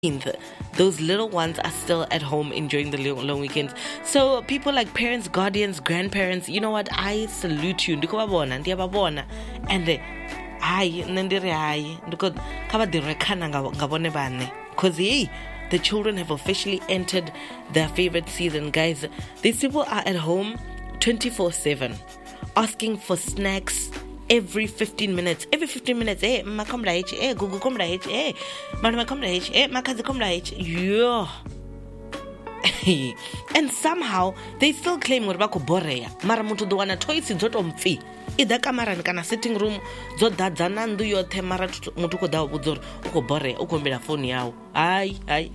those little ones are still at home enjoying the long weekends. So people like parents, guardians, grandparents, you know what? I salute you. Ndikubabona, ndiyababona. And hayi nendiri hayi ndiko kaba direkana ngabone bane. Because the children have officially entered their favorite season, guys. These people are at home 24/7, asking for snacks every 15 minutes. Every 15 minutes, hey, makamla h, hey, gugu komla h, hey, mama komla h, hey, makazi komla h. Yeah. And somehow they still claim ngorba ko boreya. Mara mutu do wana choice zoto mfi. Ida kamera kana sitting room zo dadzana ndu yothe mara mutu ko dawo budzori uko boreya uko mbela phone yawo. Ay.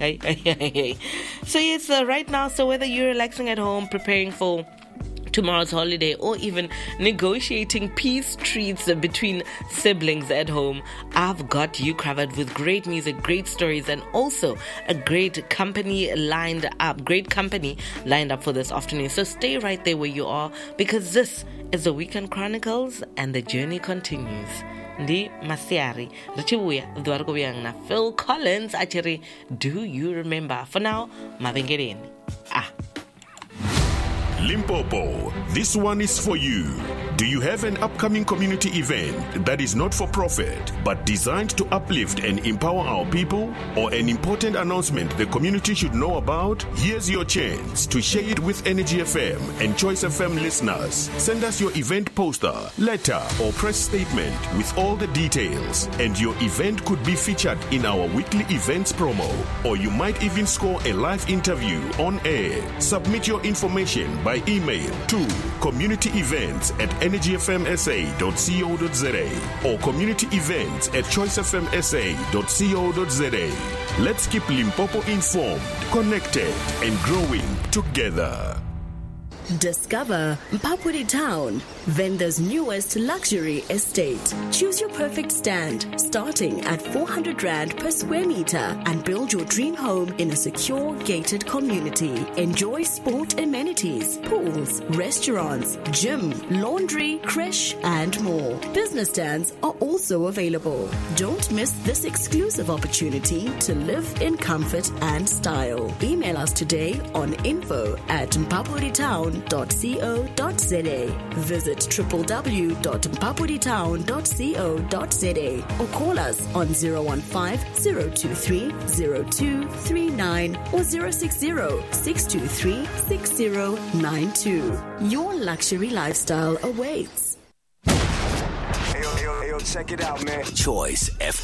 So yes, right now, so whether you're relaxing at home, preparing for tomorrow's holiday, or even negotiating peace treats between siblings at home, I've got you covered with great music, great stories, and also a great company lined up for this afternoon. So stay right there where you are, because this is the Weekend Chronicles and the journey continues. Ndi Masiari Richibuya Dwargobiang na Phil Collins achiri, do you remember? For now, Mavengereni. Limpopo, this one is for you. Do you have an upcoming community event that is not for profit but designed to uplift and empower our people, or an important announcement the community should know about? Here's your chance to share it with Energy FM and Choice FM listeners. Send us your event poster, letter, or press statement with all the details, and your event could be featured in our weekly events promo, or you might even score a live interview on air. Submit your information by email to communityevents@energyfmsa.co.za or communityevents@choicefmsa.co.za. Let's keep Limpopo informed, connected, and growing together. Discover Mpapuri Town, Venda's newest luxury estate. Choose your perfect stand, starting at 400 Rand per square meter, and build your dream home in a secure, gated community. Enjoy sport amenities, pools, restaurants, gym, laundry, creche, and more. Business stands are also available. Don't miss this exclusive opportunity to live in comfort and style. Email us today on info@mpapuritown.co.za. Visit www.mpapuritown.co.za or call us on 015-023-0239 or 060-623-6092. Your luxury lifestyle awaits. Hey, yo, check it out, man. Choice FM.